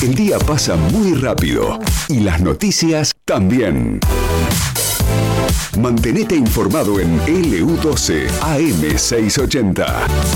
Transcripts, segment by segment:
El día pasa muy rápido y las noticias también. Mantenete informado en LU12 AM680.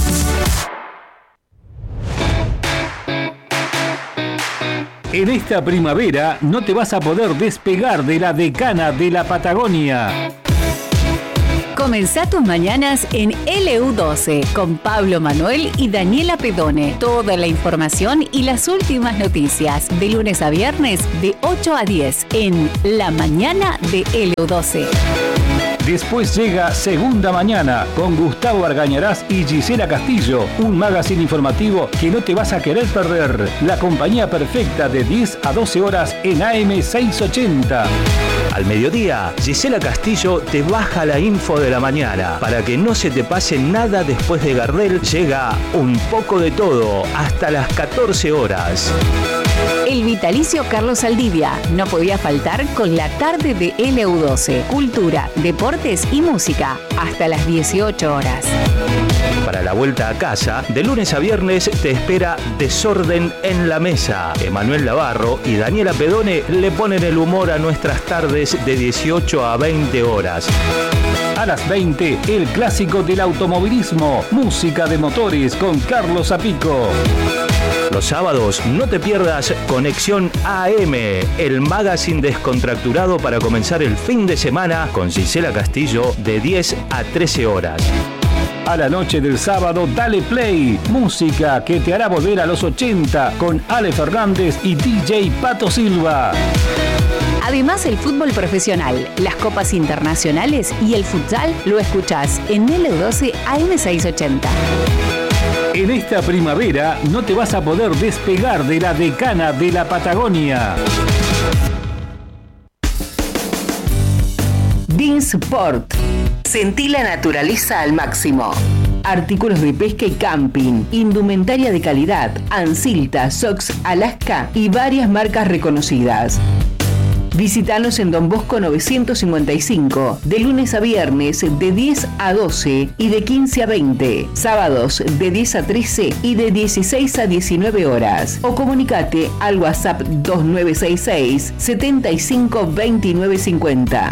En esta primavera no te vas a poder despegar de la decana de la Patagonia. Comenzá tus mañanas en LU12 con Pablo Manuel y Daniela Pedone. Toda la información y las últimas noticias de lunes a viernes de 8 a 10 en La Mañana de LU12. Después llega Segunda Mañana con Gustavo Argañarás y Gisela Castillo, un magazine informativo que no te vas a querer perder. La compañía perfecta de 10 a 12 horas en AM680. Al mediodía, Gisela Castillo te baja la info de la mañana. Para que no se te pase nada después de Gardel, llega Un poco de todo hasta las 14 horas. El vitalicio Carlos Saldivia no podía faltar con la tarde de LU12. Cultura, deportes y música hasta las 18 horas. Para la vuelta a casa, de lunes a viernes te espera Desorden en la Mesa. Emanuel Navarro y Daniela Pedone le ponen el humor a nuestras tardes de 18 a 20 horas. A las 20, el clásico del automovilismo, música de motores con Carlos Zapico. Los sábados no te pierdas Conexión AM, el magazine descontracturado para comenzar el fin de semana con Gisela Castillo de 10 a 13 horas. A la noche del sábado, dale play, música que te hará volver a los 80 con Ale Fernández y DJ Pato Silva. Además, el fútbol profesional, las copas internacionales y el futsal lo escuchás en LU12 AM680. En esta primavera no te vas a poder despegar de la decana de la Patagonia. Dinsport. Sentí la naturaleza al máximo. Artículos de pesca y camping, indumentaria de calidad, Ansilta, Sox, Alaska y varias marcas reconocidas. Visítanos en Don Bosco 955, de lunes a viernes de 10 a 12 y de 15 a 20, sábados de 10 a 13 y de 16 a 19 horas. O comunicate al WhatsApp 2966 75 29 50.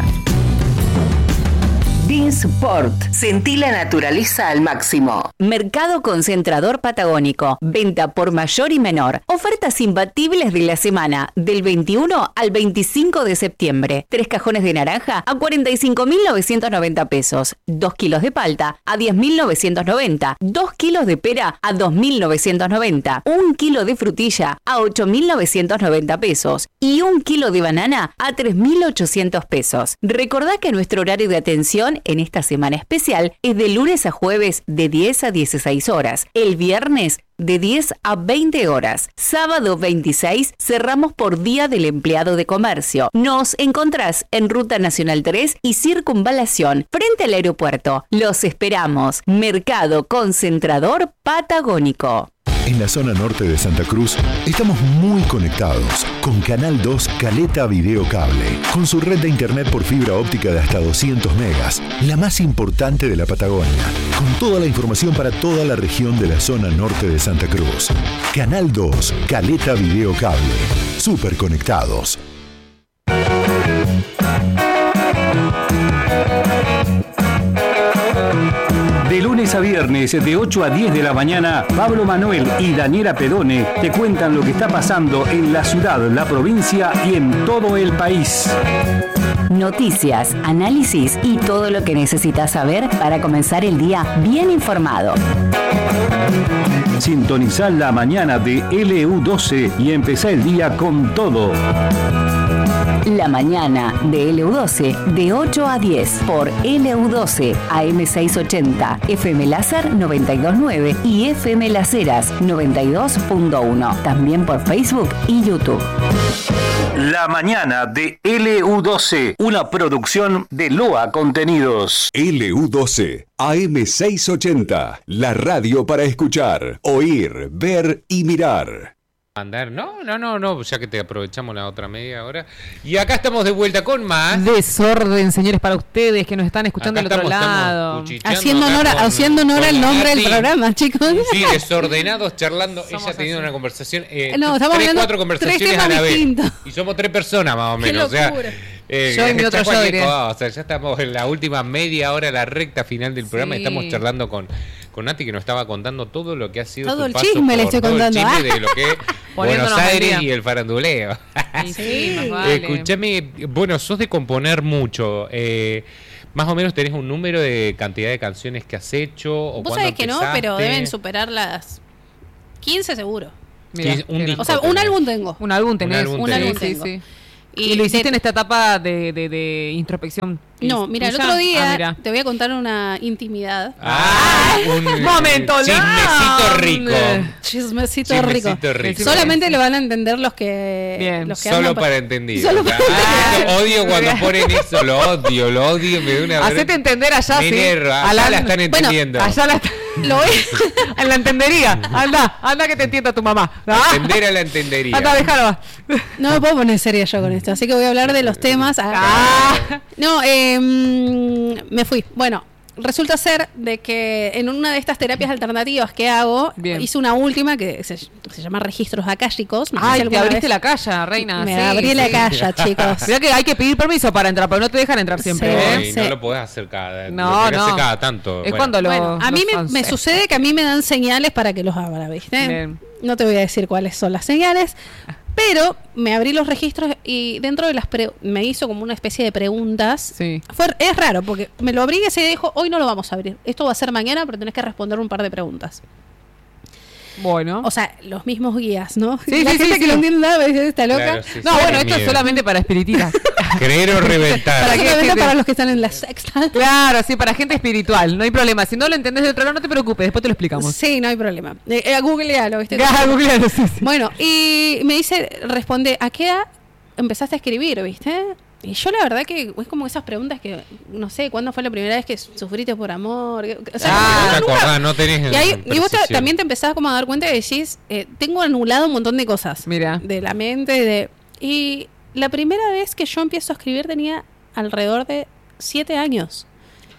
Dinsport. Sentí la naturaleza al máximo. Mercado Concentrador Patagónico. Venta por mayor y menor. Ofertas imbatibles de la semana del 21 al 25 de septiembre. 3 cajones de naranja a 45.990 pesos. 2 kilos de palta a 10.990. 2 kilos de pera a 2.990. 1 kilo de frutilla a 8.990 pesos. Y 1 kilo de banana a 3.800 pesos. Recordá que nuestro horario de atención en esta semana especial es de lunes a jueves de 10 a 16 horas. El viernes de 10 a 20 horas. Sábado 26 cerramos por Día del Empleado de Comercio. Nos encontrás en Ruta Nacional 3 y Circunvalación, frente al aeropuerto. Los esperamos. Mercado Concentrador Patagónico. En la zona norte de Santa Cruz estamos muy conectados con Canal 2 Caleta Video Cable, con su red de internet por fibra óptica de hasta 200 megas, la más importante de la Patagonia, con toda la información para toda la región de la zona norte de Santa Cruz. Canal 2 Caleta Video Cable, súper conectados. De lunes a viernes, de 8 a 10 de la mañana, Pablo Manuel y Daniela Pedone te cuentan lo que está pasando en la ciudad, la provincia y en todo el país. Noticias, análisis y todo lo que necesitas saber para comenzar el día bien informado. Sintonizá La Mañana de LU12 y empezá el día con todo. La Mañana de LU12 de 8 a 10 por LU12 AM680, FM Láser 92.9 y FM Las Heras 92.1. También por Facebook y YouTube. La Mañana de LU12, una producción de Loa Contenidos. LU12 AM680, la radio para escuchar, oír, ver y mirar. Andar, no, ya que te aprovechamos la otra media hora. Y acá estamos de vuelta con más desorden, señores, para ustedes que nos están escuchando del otro lado. Haciendo honor al nombre del programa, chicos. Sí, desordenados, charlando. Ella ha tenido una conversación, estamos 4 conversaciones a la vez. Y somos 3 personas más o menos. Qué locura. Yo y mi otro yo diría. O sea, ya estamos en la última media hora, la recta final del programa. Estamos charlando con Nati, que nos estaba contando todo lo que ha sido todo su el paso chisme le estoy contando. El chisme de lo que es Buenos Aires y el faranduleo. Sí, más vale. Escúchame, bueno, sos de componer mucho. Más o menos tenés un número de cantidad de canciones que has hecho. ¿O vos sabés que no, pero deben superar las 15 seguro. Mirá, o sea, un álbum tengo. Un álbum tenés. Un álbum tengo. Sí. ¿Y lo hiciste en esta etapa de introspección? No, mira, el otro día te voy a contar una intimidad. Un momento, chismecito rico. Solamente lo van a entender los que... Bien, solo para entendidos. Odio cuando ponen eso, lo odio. Me da una... Hacete entender allá, sí. Allá la están entendiendo. Allá la lo es. En la entendería. Anda que te entienda tu mamá. Entender a la entendería. Anda, déjalo. No me puedo poner seria yo con esto, así que voy a hablar de los temas. No, me fui. Bueno, resulta ser de que en una de estas terapias alternativas que hago, hice una última que se llama registros akáshicos. Ay, te abriste la calle, reina. Me abrí la calle, chicos. Mirá que hay que pedir permiso para entrar, pero no te dejan entrar siempre. No lo podés hacer cada tanto. Es cuando lo... Bueno, a mí me sucede que a mí me dan señales para que los abra, ¿viste? Bien. No te voy a decir cuáles son las señales. Pero me abrí los registros y dentro de me hizo como una especie de preguntas. Sí. Es raro porque me lo abrí y se dijo, hoy no lo vamos a abrir. Esto va a ser mañana, pero tenés que responder un par de preguntas. Bueno. O sea, los mismos guías, ¿no? Sí, la gente que no entiende nada está loca. Claro, bueno, esto es solamente para espiritistas. Creer o reventar. Para los que están en la sexta. Claro, sí, para gente espiritual, no hay problema. Si no lo entendés de otro lado, no te preocupes, después te lo explicamos. Sí, no hay problema. Googlealo, ¿viste? Googlealo, sí. Bueno, y me dice, responde, ¿a qué edad empezaste a escribir, viste? Y yo la verdad que es como esas preguntas que no sé, ¿cuándo fue la primera vez que sufriste por amor? O sea, no tenés. Y vos también te empezás como a dar cuenta y decís, tengo anulado un montón de cosas. Mira. De la mente, y la primera vez que yo empiezo a escribir tenía alrededor de 7 años.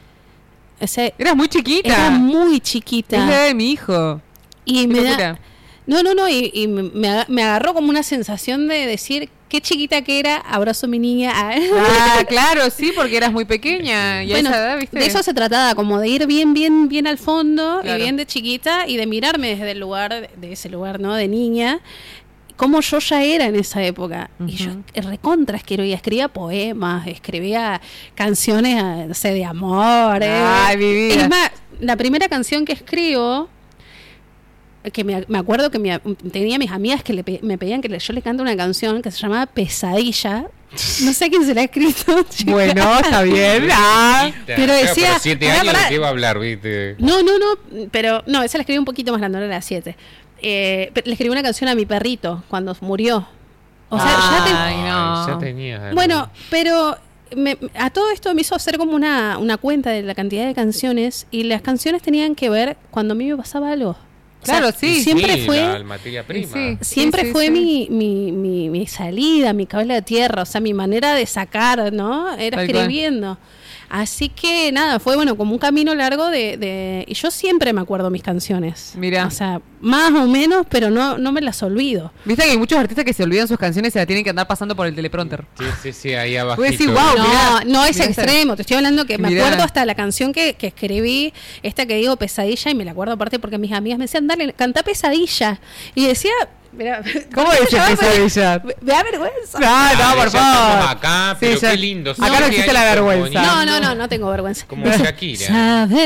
Eras muy chiquita. Era muy chiquita. Es la de mi hijo. Y me da... No, y me agarró como una sensación de decir qué chiquita que era, abrazo a mi niña. Claro, sí, porque eras muy pequeña y bueno, a esa edad, ¿viste? De eso se trataba, como de ir bien al fondo, claro. Y bien de chiquita y de mirarme desde el lugar, de ese lugar, ¿no? De niña, como yo ya era en esa época. Uh-huh. Y yo recontra escribía poemas, escribía canciones, no sé, de amor. Ay, mi vida. Es más, la primera canción que escribo, que me acuerdo que tenía mis amigas que me pedían que yo le cante una canción que se llamaba Pesadilla. No sé quién se la ha escrito. Bueno, está bien. Pero decía... Pero 7 años de qué iba a hablar, ¿viste? No, pero no, esa la escribí un poquito más grande, no era 7. Le escribí una canción a mi perrito cuando murió. O sea, ya tenía... Bueno, pero... a todo esto me hizo hacer como una cuenta de la cantidad de canciones, y las canciones tenían que ver cuando a mí me pasaba algo. Claro, sí. Siempre fue la materia prima. Siempre fue mi salida, mi cable de tierra, o sea, mi manera de sacar, ¿no? Era escribiendo. Así que nada, fue como un camino largo y yo siempre me acuerdo mis canciones. Mira. O sea, más o menos, pero no me las olvido. Viste que hay muchos artistas que se olvidan sus canciones y se la tienen que andar pasando por el teleprompter. Sí, ahí abajo. No es extremo, te estoy hablando que me acuerdo hasta la canción que escribí, esta que digo Pesadilla, y me la acuerdo aparte porque mis amigas me decían, dale, cantá Pesadilla. Y decía... Mirá, ¿cómo dice Pesadilla? Me da vergüenza. No, por favor. Acá, pero qué lindo. Acá no existe la vergüenza. No tengo vergüenza. Como Shakira. Sabes